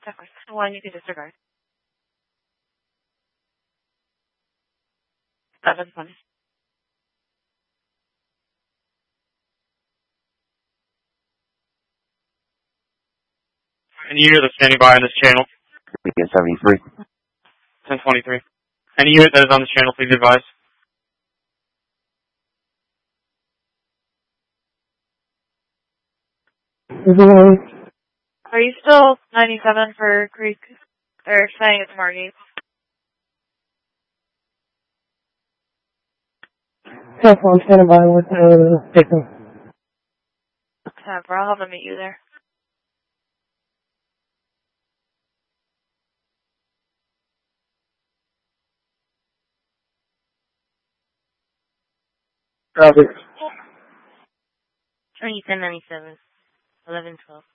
Checklist. One you can disregard. That was funny. Any unit that's standing by on this channel? Beacon 73. 1023. Any unit that is on this channel, please advise. Are you still 97 for Creek? Or saying it's Margate? Yes, I'm standing by with Jason. I'll have to meet you there. Roger. 2797. 1112.